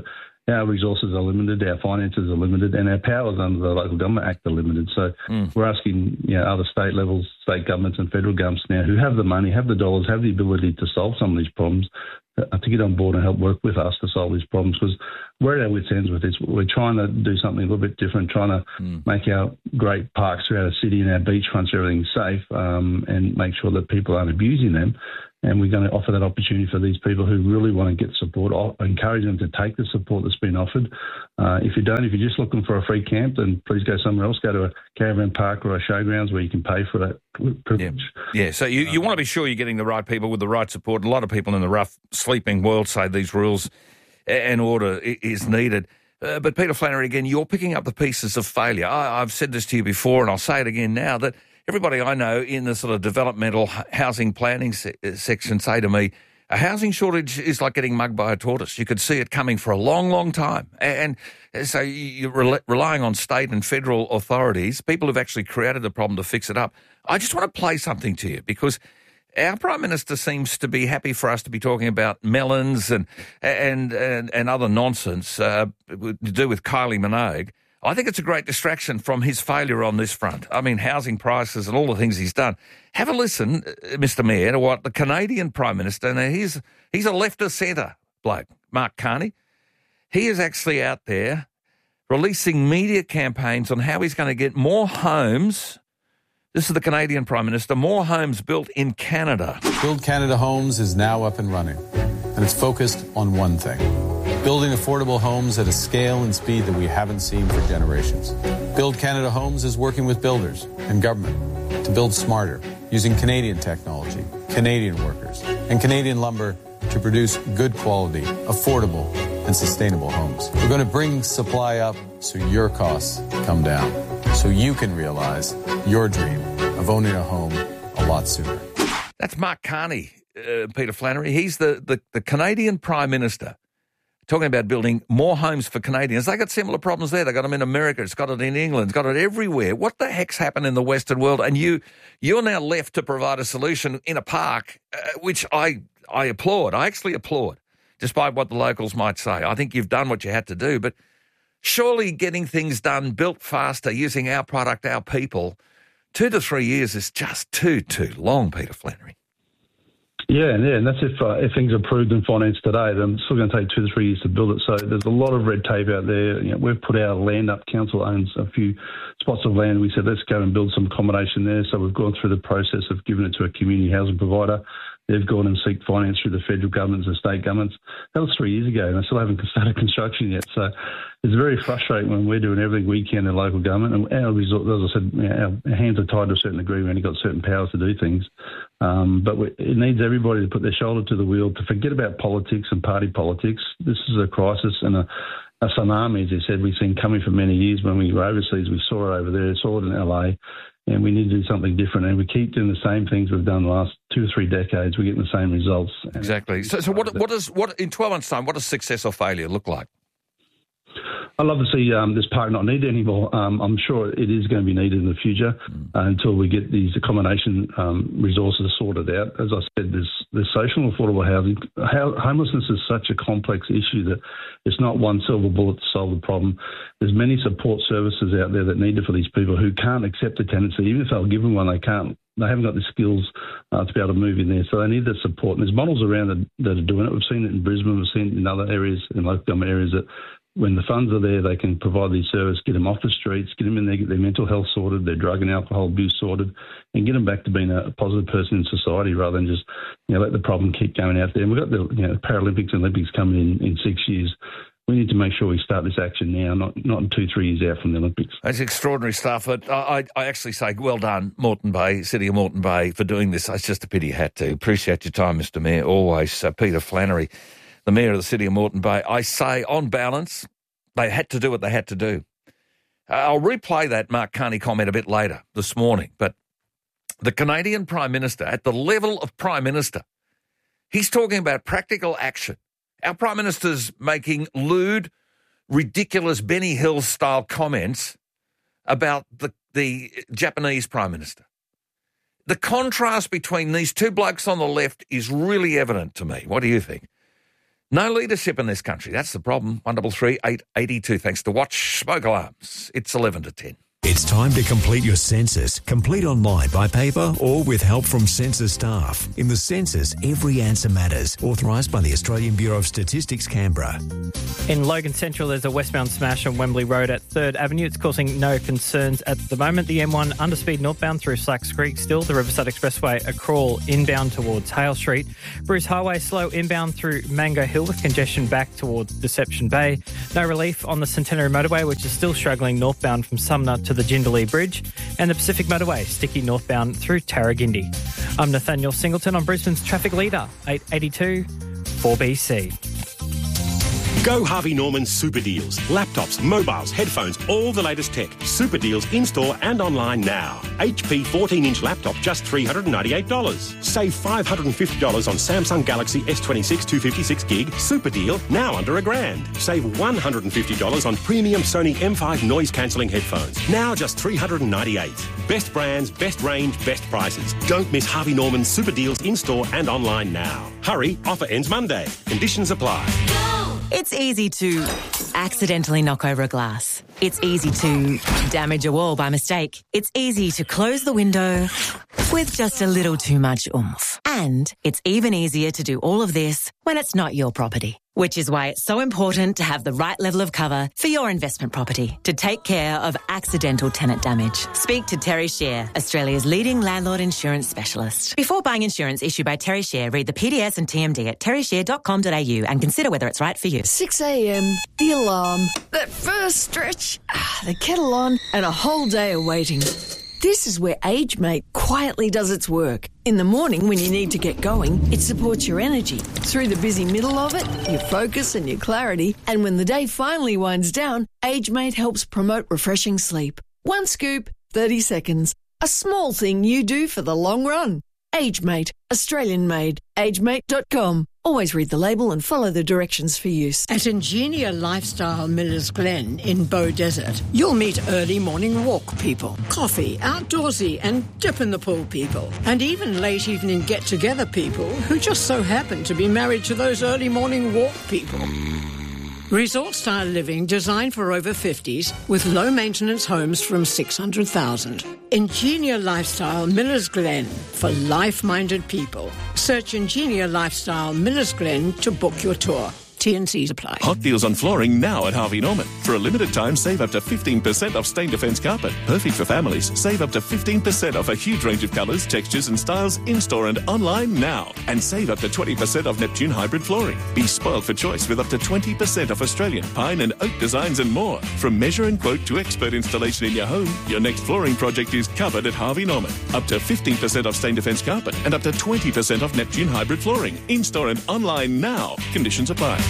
Speaker 20: our resources are limited, our finances are limited, and our powers under the Local Government Act are limited. So
Speaker 1: Mm.
Speaker 20: we're asking, you know, other state levels, state governments and federal governments now who have the money, have the dollars, have the ability to solve some of these problems, uh, to get on board and help work with us to solve these problems, because we're at our wits' ends with this. We're trying to do something a little bit different, trying to
Speaker 1: Mm.
Speaker 20: make our great parks throughout the city and our beachfronts, everything safe, um, and make sure that people aren't abusing them. And we're going to offer that opportunity for these people who really want to get support. I'll encourage them to take the support that's been offered. Uh, if you don't, if you're just looking for a free camp, then please go somewhere else. Go to a caravan park or a showgrounds where you can pay for that privilege.
Speaker 1: Yeah, so you, you want to be sure you're getting the right people with the right support. A lot of people in the rough sleeping world say these rules and order i- is needed. Uh, but Peter Flannery, again, you're picking up the pieces of failure. I, I've said this to you before, and I'll say it again now, that everybody I know in the sort of developmental h- housing planning se- section say to me, a housing shortage is like getting mugged by a tortoise. You could see it coming for a long, long time. And so you're rel- relying on state and federal authorities, people who've actually created the problem to fix it up. I just want to play something to you because our Prime Minister seems to be happy for us to be talking about melons and and and, and other nonsense uh, to do with Kylie Minogue. I think it's a great distraction from his failure on this front. I mean, housing prices and all the things he's done. Have a listen, Mister Mayor, to what the Canadian Prime Minister, now he's, he's a left of centre bloke, Mark Carney. He is actually out there releasing media campaigns on how he's going to get more homes. This is the Canadian Prime Minister, more homes built in Canada.
Speaker 21: Build Canada Homes is now up and running, and it's focused on one thing: building affordable homes at a scale and speed that we haven't seen for generations. Build Canada Homes is working with builders and government to build smarter, using Canadian technology, Canadian workers, and Canadian lumber to produce good quality, affordable, and sustainable homes. We're going to bring supply up so your costs come down, so you can realize your dream of owning a home a lot sooner.
Speaker 1: That's Mark Carney, uh, Peter Flannery. He's the, the, the Canadian Prime Minister talking about building more homes for Canadians. They got similar problems there. They got them in America. It's got it in England. It's got it everywhere. What the heck's happened in the Western world? And you, you're now left to provide a solution in a park, uh, which I, I applaud. I actually applaud, despite what the locals might say. I think you've done what you had to do, but surely getting things done, built faster, using our product, our people, two to three years is just too, too long, Peter Flannery.
Speaker 20: Yeah, yeah, and that's if uh, if things are approved and financed today, then it's still going to take two to three years to build it. So there's a lot of red tape out there. You know, we've put our land up. Council owns a few spots of land. We said, let's go and build some accommodation there. So we've gone through the process of giving it to a community housing provider. They've gone and seek finance through the federal governments and state governments. That was three years ago, and I still haven't started construction yet. So it's very frustrating when we're doing everything we can in local government. And our resort, as I said, you know, our hands are tied to a certain degree. We've only got certain powers to do things. Um, but we, it needs everybody to put their shoulder to the wheel, to forget about politics and party politics. This is a crisis and a, a tsunami, as you said, we've seen coming for many years. When we were overseas, we saw it over there, saw it in L A, and we need to do something different. And we keep doing the same things we've done the last two or three decades. We're getting the same results.
Speaker 1: Exactly. So, so what, what does, what, in twelve months' time, what does success or failure look like?
Speaker 20: I'd love to see um, this park not needed anymore. Um, I'm sure it is going to be needed in the future uh, until we get these accommodation um, resources sorted out. As I said, there's, there's social and affordable housing. How, homelessness is such a complex issue that it's not one silver bullet to solve the problem. There's many support services out there that are needed for these people who can't accept a tenancy. Even if they're given one, they can't. They haven't got the skills uh, to be able to move in there, so they need the support. And there's models around that, that are doing it. We've seen it in Brisbane. We've seen it in other areas, in local government areas, that when the funds are there, they can provide these services, get them off the streets, get them in there, get their mental health sorted, their drug and alcohol abuse sorted, and get them back to being a positive person in society rather than just, you know, let the problem keep going out there. And we've got the, you know, Paralympics and Olympics coming in in six years. We need to make sure we start this action now, not not in two, three years out from the Olympics.
Speaker 1: That's extraordinary stuff. But I, I actually say well done, Moreton Bay, City of Moreton Bay, for doing this. It's just a pity you had to. Appreciate your time, Mister Mayor. Always. Uh, Peter Flannery, the Mayor of the City of Moreton Bay. I say, on balance, they had to do what they had to do. Uh, I'll replay that Mark Carney comment a bit later this morning. But the Canadian Prime Minister, at the level of Prime Minister, he's talking about practical action. Our Prime Minister's making lewd, ridiculous Benny Hill-style comments about the, the Japanese Prime Minister. The contrast between these two blokes on the left is really evident to me. What do you think? No leadership in this country. That's the problem. one three three, eight eight two. Thanks to Watch Smoke Alarms. It's eleven to ten.
Speaker 4: It's time to complete your census. Complete online, by paper, or with help from census staff. In the census, every answer matters. Authorised by the Australian Bureau of Statistics, Canberra.
Speaker 22: In Logan Central, there's a westbound smash on Wembley Road at third Avenue. It's causing no concerns at the moment. The M one underspeed northbound through Slacks Creek. Still, the Riverside Expressway a crawl inbound towards Hale Street. Bruce Highway slow inbound through Mango Hill with congestion back towards Deception Bay. No relief on the Centenary Motorway, which is still struggling northbound from Sumner to the Jindalee Bridge, and the Pacific Motorway sticky northbound through Tarragindi. I'm Nathaniel Singleton on Brisbane's traffic leader, eight eighty-two four B C.
Speaker 5: Go Harvey Norman Super Deals. Laptops, mobiles, headphones, all the latest tech. Super Deals in-store and online now. H P fourteen-inch laptop, just three hundred ninety-eight dollars. Save five hundred fifty dollars on Samsung Galaxy S twenty-six two fifty-six gig. Super deal, now under a grand. Save one hundred fifty dollars on premium Sony M five noise-cancelling headphones. Now just three hundred ninety-eight dollars. Best brands, best range, best prices. Don't miss Harvey Norman Super Deals in-store and online now. Hurry, offer ends Monday. Conditions apply.
Speaker 23: It's easy to accidentally knock over a glass. It's easy to damage a wall by mistake. It's easy to close the window with just a little too much oomph. And it's even easier to do all of this when it's not your property. Which is why it's so important to have the right level of cover for your investment property to take care of accidental tenant damage. Speak to Terry Share, Australia's leading landlord insurance specialist. Before buying insurance issued by Terry Share, read the P D S and T M D at terry share dot com dot a u and consider whether it's right for you.
Speaker 24: six a.m, the alarm, that first stretch, the kettle on, and a whole day of waiting. This is where AgeMate quietly does its work. In the morning, when you need to get going, it supports your energy. Through the busy middle of it, your focus and your clarity. And when the day finally winds down, AgeMate helps promote refreshing sleep. One scoop, thirty seconds. A small thing you do for the long run. AgeMate, Australian made. agemate dot com. Always read the label and follow the directions for use.
Speaker 25: At Ingenia Lifestyle Millers Glen in Bow Desert, you'll meet early morning walk people, coffee, outdoorsy and dip in the pool people, and even late evening get-together people who just so happen to be married to those early morning walk people. Resort-style living designed for over fifties with low-maintenance homes from six hundred thousand dollars. Ingenia Lifestyle Millers Glen for life-minded people. Search Ingenia Lifestyle Millers Glen to book your tour. T and Cs apply.
Speaker 26: Hot deals on flooring now at Harvey Norman. For a limited time, save up to fifteen percent off Stain Defence carpet. Perfect for families. Save up to fifteen percent off a huge range of colours, textures and styles in-store and online now. And save up to twenty percent off Neptune hybrid flooring. Be spoiled for choice with up to twenty percent off Australian pine and oak designs and more. From measure and quote to expert installation in your home, your next flooring project is covered at Harvey Norman. Up to fifteen percent off Stain Defence carpet and up to twenty percent off Neptune hybrid flooring. In-store and online now. Conditions apply.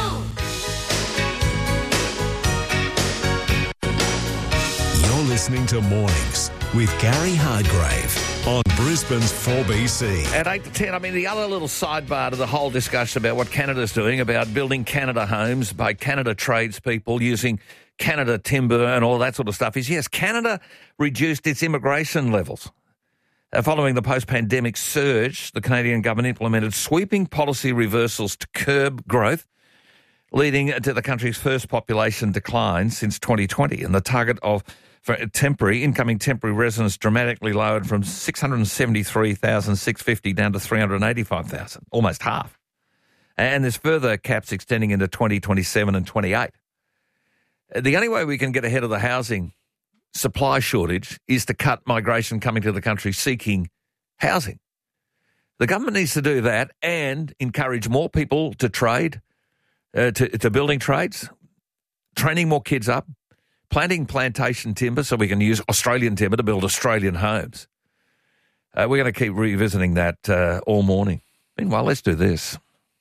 Speaker 4: You're listening to Mornings with Gary Hardgrave on Brisbane's four B C.
Speaker 1: At eight to ten, I mean, the other little sidebar to the whole discussion about what Canada's doing about building Canada homes by Canada tradespeople using Canada timber and all that sort of stuff is, yes, Canada reduced its immigration levels. Uh, following the post-pandemic surge, the Canadian government implemented sweeping policy reversals to curb growth, leading to the country's first population decline since twenty twenty, and the target of for temporary incoming temporary residents dramatically lowered from six hundred seventy-three thousand six hundred fifty down to three hundred eighty-five thousand, almost half. And there's further caps extending into twenty twenty-seven and twenty-eight. The only way we can get ahead of the housing supply shortage is to cut migration coming to the country seeking housing. The government needs to do that and encourage more people to trade, Uh, to, to building trades, training more kids up, planting plantation timber so we can use Australian timber to build Australian homes. Uh, we're going to keep revisiting that uh, all morning. Meanwhile, let's do this.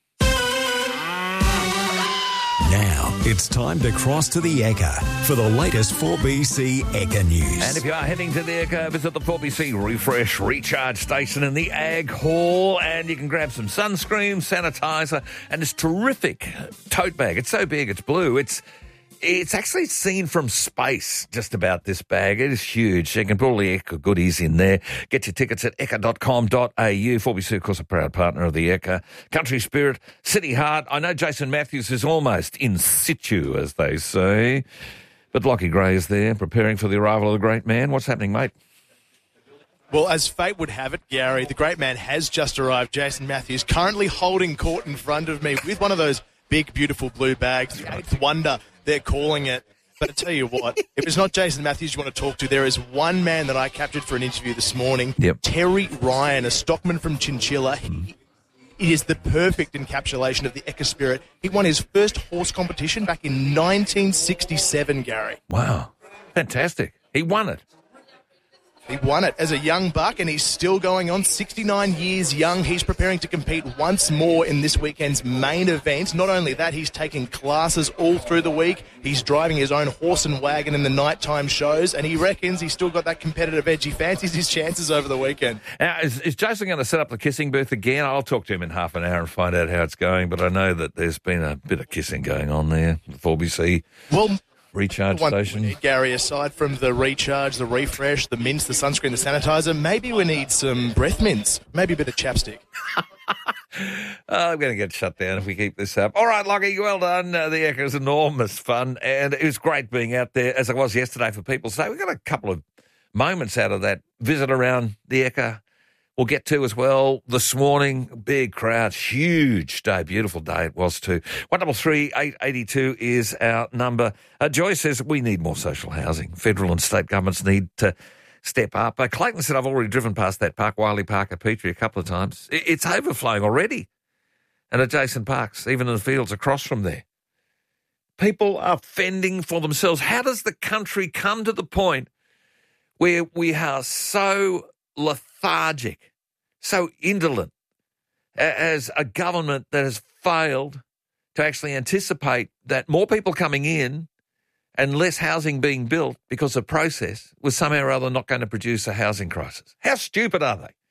Speaker 4: Now it's time to cross to the Ekka for the latest four B C Ekka news.
Speaker 1: And if you are heading to the Ekka, visit the four B C Refresh Recharge Station in the Ag Hall, and you can grab some sunscreen, sanitizer, and this terrific tote bag. It's so big, it's blue. It's It's actually seen from space, just about this bag. It is huge. You can put all the Ekka goodies in there. Get your tickets at ekka dot com dot a u. four B C, of course, a proud partner of the Ekka. Country Spirit, City Heart. I know Jason Matthews is almost in situ, as they say. But Lockie Gray is there, preparing for the arrival of the great man. What's happening, mate?
Speaker 6: Well, as fate would have it, Gary, the great man has just arrived. Jason Matthews currently holding court in front of me with one of those big, beautiful blue bags. The eighth wonder, they're calling it. But I tell you what, if it's not Jason Matthews you want to talk to, there is one man that I captured for an interview this morning,
Speaker 1: yep.
Speaker 6: Terry Ryan, a stockman from Chinchilla. He, it is the perfect encapsulation of the Ekka spirit. He won his first horse competition back in nineteen sixty-seven, Gary.
Speaker 1: Wow. Fantastic. He won it.
Speaker 6: He won it as a young buck, and he's still going on. sixty-nine years young. He's preparing to compete once more in this weekend's main event. Not only that, he's taking classes all through the week. He's driving his own horse and wagon in the nighttime shows, and he reckons he's still got that competitive edge. He fancies his chances over the weekend.
Speaker 1: Now, is, is Jason going to set up the kissing booth again? I'll talk to him in half an hour and find out how it's going, but I know that there's been a bit of kissing going on there, the four B C.
Speaker 6: Well,
Speaker 1: recharge
Speaker 6: one
Speaker 1: station.
Speaker 6: We need, Gary, aside from the recharge, the refresh, the mints, the sunscreen, the sanitizer, maybe we need some breath mints, maybe a bit of chapstick.
Speaker 1: Oh, I'm going to get shut down if we keep this up. All right, Lockie, well done. Uh, the Ekka was enormous fun, and it was great being out there, as it was yesterday for people. So we got a couple of moments out of that visit around the Ekka. We'll get to as well this morning. Big crowd, huge day, beautiful day it was too. one double three eight eight two is our number. Uh, Joy says we need more social housing. Federal and state governments need to step up. Uh, Clayton said I've already driven past that park, Wiley Park at Petrie, a couple of times. It, it's overflowing already. And adjacent parks, even in the fields across from there. People are fending for themselves. How does the country come to the point where we are so lethargic, so indolent, as a government that has failed to actually anticipate that more people coming in and less housing being built because the process was somehow or other not going to produce a housing crisis? How stupid are they?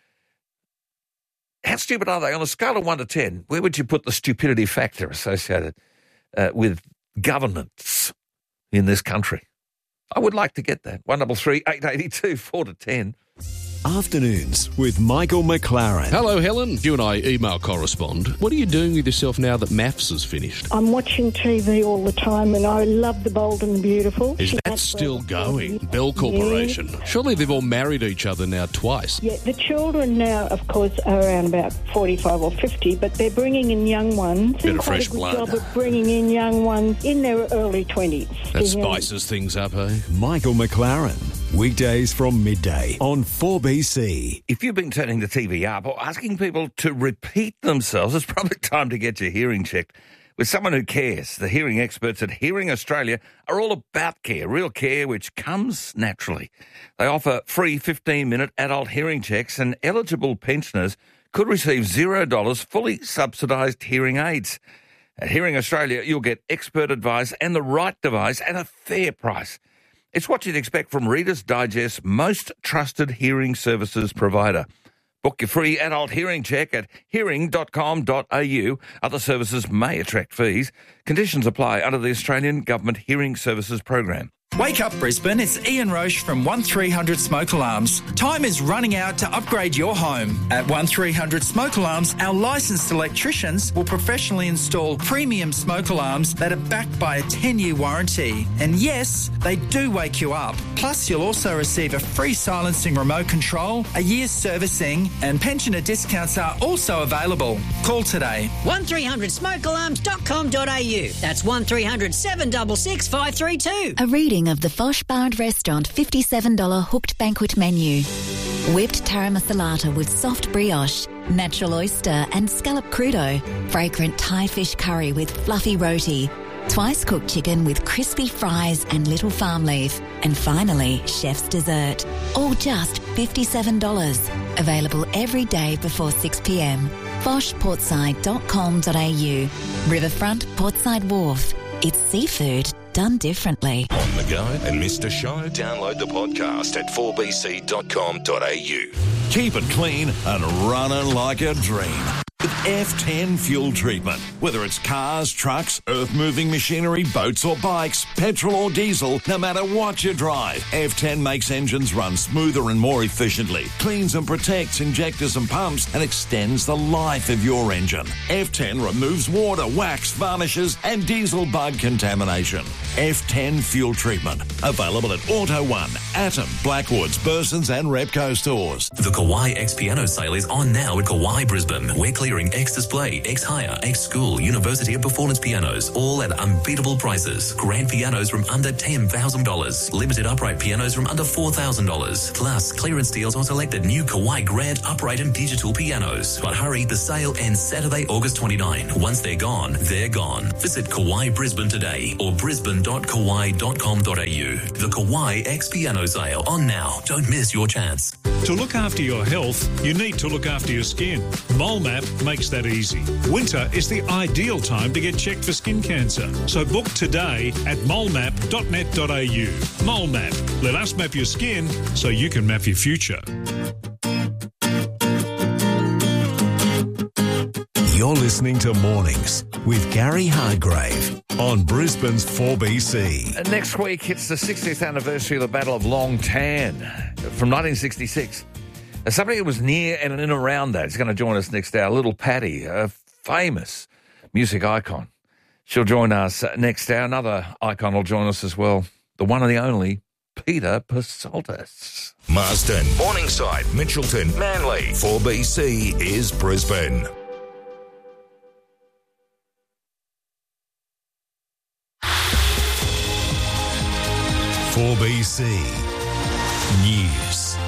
Speaker 1: How stupid are they? On a scale of one to ten, where would you put the stupidity factor associated uh, with governance in this country? I would like to get that. one double three eight eight two, four to ten.
Speaker 4: Afternoons with Michael McLaren.
Speaker 7: Hello, Helen. You and I email correspond. What are you doing with yourself now that maths is finished?
Speaker 8: I'm watching T V all the time, and I love The Bold and Beautiful.
Speaker 7: Is that
Speaker 8: That's
Speaker 7: still going? Bell Corporation.
Speaker 8: Yeah.
Speaker 7: Surely they've all married each other now twice.
Speaker 8: Yeah, the children now, of course, are around about forty-five or fifty, but they're bringing in young ones.
Speaker 7: Bit of
Speaker 8: quite
Speaker 7: fresh
Speaker 8: a good
Speaker 7: blood.
Speaker 8: job of bringing in young ones in their early twenties.
Speaker 7: That spices things up, eh?
Speaker 4: Michael McLaren. Weekdays from midday on four B C.
Speaker 1: If you've been turning the T V up or asking people to repeat themselves, it's probably time to get your hearing checked with someone who cares. The hearing experts at Hearing Australia are all about care, real care which comes naturally. They offer free fifteen-minute adult hearing checks, and eligible pensioners could receive zero dollars fully subsidised hearing aids. At Hearing Australia, you'll get expert advice and the right device at a fair price. It's what you'd expect from Reader's Digest's most trusted hearing services provider. Book your free adult hearing check at hearing dot com dot a u. Other services may attract fees. Conditions apply under the Australian Government Hearing Services Program.
Speaker 9: Wake up, Brisbane. It's Ian Roche from one three hundred Smoke Alarms. Time is running out to upgrade your home. At one three hundred Smoke Alarms, our licensed electricians will professionally install premium smoke alarms that are backed by a ten-year warranty. And yes, they do wake you up. Plus, you'll also receive a free silencing remote control, a year's servicing, and pensioner discounts are also available. Call today.
Speaker 10: one three hundred smoke alarms dot com dot a u. That's one three hundred seven six six five three two.
Speaker 14: A reading of the Fosh Bar and Restaurant fifty-seven dollars hooked banquet menu. Whipped taramasalata with soft brioche, natural oyster and scallop crudo, fragrant Thai fish curry with fluffy roti, twice cooked chicken with crispy fries and little farm leaf, and finally, chef's dessert. All just fifty-seven dollars. Available every day before six p m. fosh portside dot com dot a u. Riverfront, Portside Wharf. It's seafood done differently.
Speaker 11: On the go and missed a show? Download the podcast at four b c dot com dot a u.
Speaker 27: Keep it clean and running like a dream.
Speaker 2: with F ten fuel treatment. Whether it's cars, trucks, earth-moving machinery, boats or bikes, petrol or diesel, no matter what you drive, F ten makes engines run smoother and more efficiently, cleans and protects injectors and pumps, and extends the life of your engine. F ten removes water, wax, varnishes and diesel bug contamination. F ten fuel treatment. Available at Auto One, Atom, Blackwoods, Burson's and Repco stores.
Speaker 12: The Kauai X Piano sale is on now at Kauai Brisbane. We're clearing X Display, X Hire, X School, University of Performance pianos, all at unbeatable prices. Grand pianos from under ten thousand dollars. Limited upright pianos from under four thousand dollars. Plus, clearance deals on selected new Kauai Grand upright and digital pianos. But hurry, the sale ends Saturday, August twenty-ninth. Once they're gone, they're gone. Visit Kauai Brisbane today or brisbane dot kauai dot com dot a u. The Kauai X Piano sale on now. Don't miss your chance.
Speaker 13: To look after your health, you need to look after your skin. MoleMap makes that easy. Winter is the ideal time to get checked for skin cancer. So book today at mole map dot net dot a u. MoleMap. Let us map your skin so you can map your future.
Speaker 4: You're listening to Mornings with Gary Hargrave on Brisbane's four B C.
Speaker 1: Next week, it's the sixtieth anniversary of the Battle of Long Tan from nineteen sixty-six. Somebody who was near and in and around that is going to join us next hour. Little Patty, a famous music icon. She'll join us next hour. Another icon will join us as well. The one and the only Peter Pasoltis.
Speaker 11: Marsden, Morningside, Mitchelton, Manly. four B C is Brisbane.
Speaker 4: four B C News.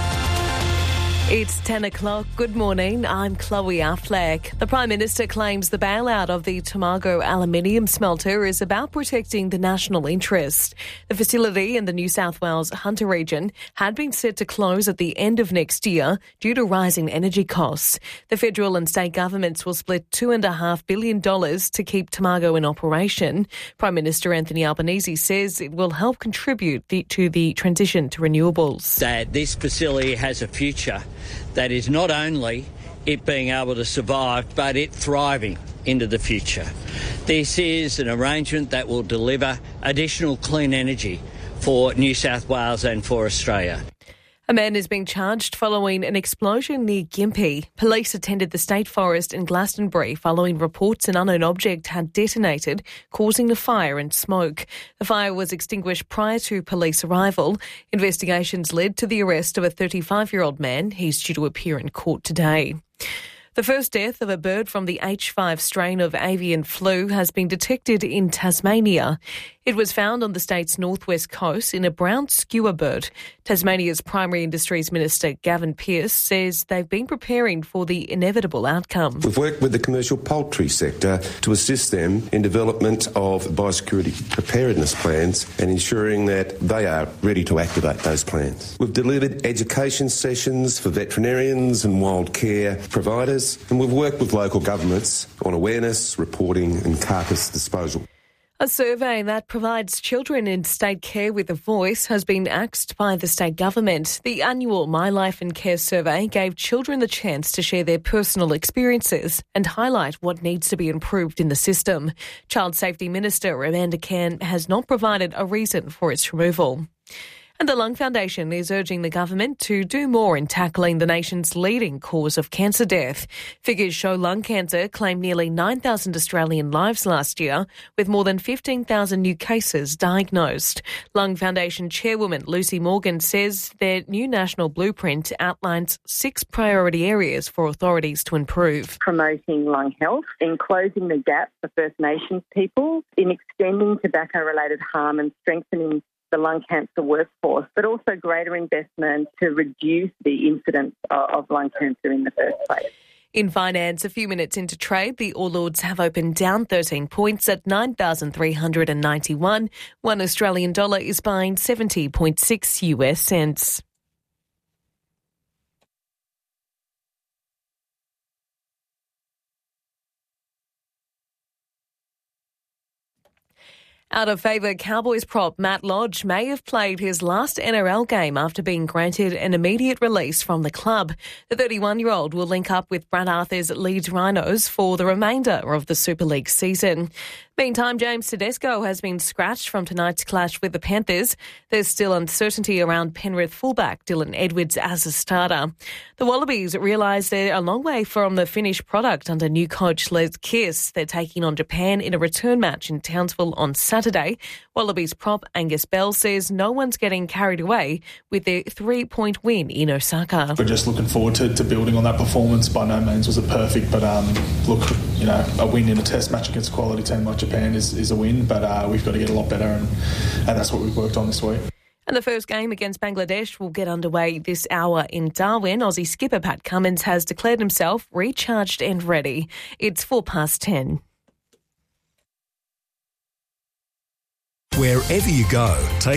Speaker 15: It's ten o'clock. Good morning. I'm Chloe Affleck. The Prime Minister claims the bailout of the Tomago aluminium smelter is about protecting the national interest. The facility in the New South Wales Hunter region had been set to close at the end of next year due to rising energy costs. The federal and state governments will split two point five billion dollars to keep Tomago in operation. Prime Minister Anthony Albanese says it will help contribute the, to the transition to renewables.
Speaker 16: That this facility has a future. That is not only it being able to survive, but it thriving into the future. This is an arrangement that will deliver additional clean energy for New South Wales and for Australia.
Speaker 15: A man is being charged following an explosion near Gympie. Police attended the state forest in Glastonbury following reports an unknown object had detonated, causing a fire and smoke. The fire was extinguished prior to police arrival. Investigations led to the arrest of a thirty-five-year-old man. He's due to appear in court today. The first death of a bird from the H five strain of avian flu has been detected in Tasmania. It was found on the state's northwest coast in a brown skua bird. Tasmania's Primary Industries Minister Gavin Pearce says they've been preparing for the inevitable outcome.
Speaker 17: We've worked with the commercial poultry sector to assist them in development of biosecurity preparedness plans and ensuring that they are ready to activate those plans. We've delivered education sessions for veterinarians and wild care providers, and we've worked with local governments on awareness, reporting and carcass disposal.
Speaker 15: A survey that provides children in state care with a voice has been axed by the state government. The annual My Life in Care survey gave children the chance to share their personal experiences and highlight what needs to be improved in the system. Child Safety Minister Amanda Cairn has not provided a reason for its removal. And the Lung Foundation is urging the government to do more in tackling the nation's leading cause of cancer death. Figures show lung cancer claimed nearly nine thousand Australian lives last year, with more than fifteen thousand new cases diagnosed. Lung Foundation Chairwoman Lucy Morgan says their new national blueprint outlines six priority areas for authorities to improve.
Speaker 27: Promoting lung health, in closing the gap for First Nations people, in extending tobacco-related harm and strengthening the lung cancer workforce, but also greater investment to reduce the incidence of lung cancer in the first place.
Speaker 15: In finance, a few minutes into trade, the All Ords have opened down thirteen points at nine thousand three hundred ninety-one. One Australian dollar is buying seventy point six U S cents. Out of favour, Cowboys prop Matt Lodge may have played his last N R L game after being granted an immediate release from the club. The thirty-one-year-old will link up with Brad Arthur's Leeds Rhinos for the remainder of the Super League season. Meantime, James Tedesco has been scratched from tonight's clash with the Panthers. There's still uncertainty around Penrith fullback Dylan Edwards as a starter. The Wallabies realise they're a long way from the finished product under new coach Les Kiss. They're taking on Japan in a return match in Townsville on Saturday. Wallabies prop Angus Bell says no one's getting carried away with their three-point win in Osaka.
Speaker 3: We're just looking forward to, to building on that performance. By no means was it perfect, but um, look, you know, a win in a test match against a quality team like Japan is, is a win, but uh, we've got to get a lot better, and, and that's what we've worked on this week.
Speaker 15: And the first game against Bangladesh will get underway this hour in Darwin. Aussie skipper Pat Cummins has declared himself recharged and ready. It's four past ten.
Speaker 4: Wherever you go, take